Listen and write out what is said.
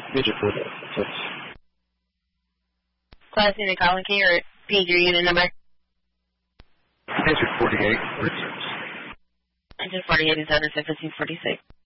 Digit 46. Class unit calling, can you repeat your unit number? Digit 48. Digit 48 is under 1746.